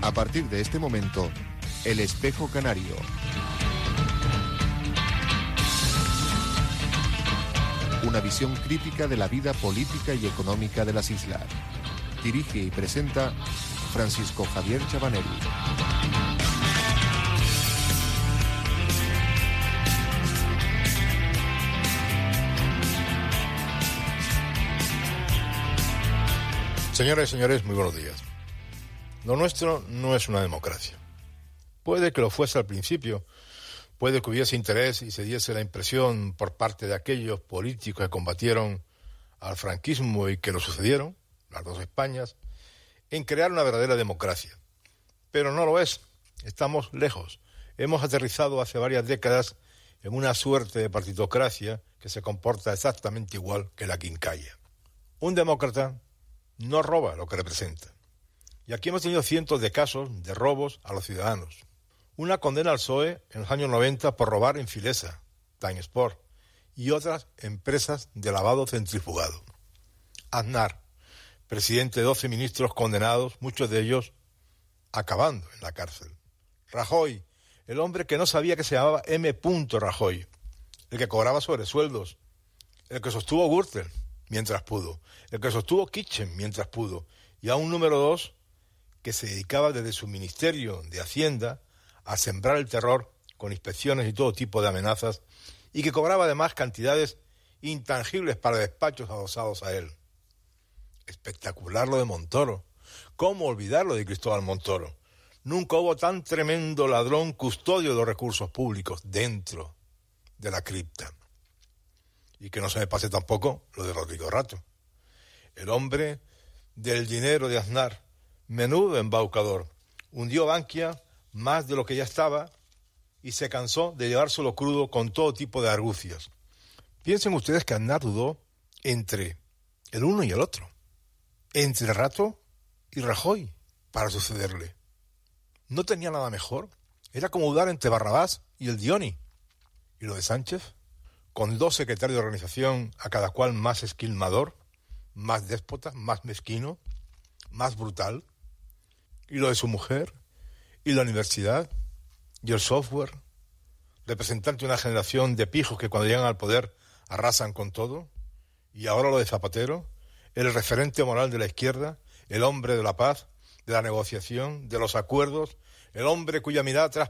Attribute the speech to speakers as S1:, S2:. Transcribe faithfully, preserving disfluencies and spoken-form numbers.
S1: A partir de este momento, El Espejo Canario. Una visión crítica de la vida política y económica de las islas. Dirige y presenta Francisco Javier Chabanel.
S2: Señoras y señores, muy buenos días. Lo nuestro no es una democracia. Puede que lo fuese al principio, puede que hubiese interés y se diese la impresión por parte de aquellos políticos que combatieron al franquismo y que lo sucedieron, las dos Españas, en crear una verdadera democracia. Pero no lo es. Estamos lejos. Hemos aterrizado hace varias décadas en una suerte de partitocracia que se comporta exactamente igual que la quincalla. Un demócrata no roba lo que representa. Y aquí hemos tenido cientos de casos de robos a los ciudadanos. Una condena al P S O E en los años noventa por robar en Filesa, Time Sport, y otras empresas de lavado centrifugado. Aznar, presidente de doce ministros condenados, muchos de ellos acabando en la cárcel. Rajoy, el hombre que no sabía que se llamaba M. Rajoy, el que cobraba sobresueldos, el que sostuvo Gürtel mientras pudo, el que sostuvo Kitchen mientras pudo, y a un número dos que se dedicaba desde su ministerio de Hacienda a sembrar el terror con inspecciones y todo tipo de amenazas, y que cobraba además cantidades intangibles para despachos adosados a él. Espectacular lo de Montoro. ¿Cómo olvidarlo de Cristóbal Montoro? Nunca hubo tan tremendo ladrón custodio de los recursos públicos dentro de la cripta. Y que no se me pase tampoco lo de Rodrigo Rato. El hombre del dinero de Aznar, menudo embaucador, hundió Bankia más de lo que ya estaba y se cansó de llevárselo crudo con todo tipo de argucias. Piensen ustedes que Aznar dudó entre el uno y el otro, entre Rato y Rajoy para sucederle. No tenía nada mejor. Era como dudar entre Barrabás y el Dioni. ¿Y lo de Sánchez? Con dos secretarios de organización, a cada cual más esquilmador, más déspota, más mezquino, más brutal. ¿Y lo de su mujer? ¿Y la universidad? ¿Y el software? Representante de una generación de pijos que cuando llegan al poder arrasan con todo. ¿Y ahora lo de Zapatero? El referente moral de la izquierda, el hombre de la paz, de la negociación, de los acuerdos, el hombre cuya mirada